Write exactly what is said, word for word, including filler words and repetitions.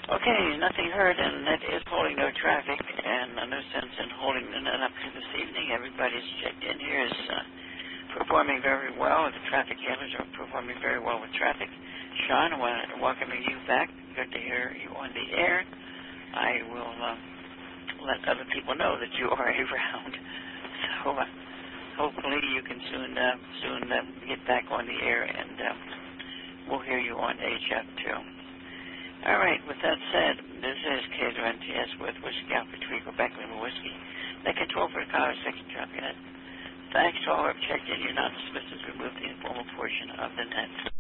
Okay, nothing heard, and that is holding no traffic, and no sense in holding the net up to this evening. Everybody's checked in here is uh, performing very well. The traffic handlers are performing very well with traffic. Sean, I want to welcome you back. Good to hear you on the air. I will uh, let other people know that you are around. So uh, hopefully you can soon uh, soon uh, get back on the air, and uh, we'll hear you on H F too. All right, with that said, this is K Z N T S with Whiskey Alpha Three Quebec Lima Whiskey. They control for the Colorado Section Traffic Net. Thanks to all who have checked in. You're not dismissed as removed the informal portion of the net.